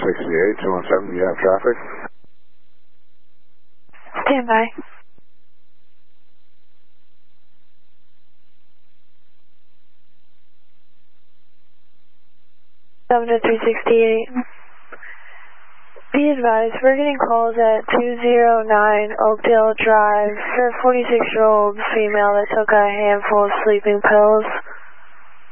68, 217, do you have traffic? Stand by. Seven to 368. Be advised, we're getting calls at 209 Oakdale Drive for a 46-year-old female that took a handful of sleeping pills.